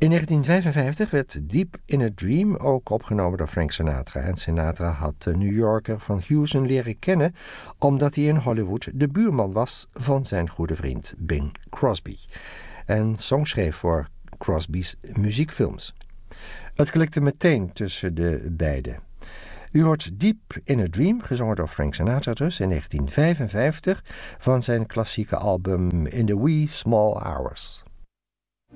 In 1955 werd Deep in a Dream ook opgenomen door Frank Sinatra. En Sinatra had de New Yorker van Houston leren kennen omdat hij in Hollywood de buurman was van zijn goede vriend Bing Crosby. En songs schreef voor Crosby's muziekfilms. Het klikte meteen tussen de beiden. U hoort Deep in a Dream, gezongen door Frank Sinatra dus, in 1955 van zijn klassieke album In the Wee Small Hours.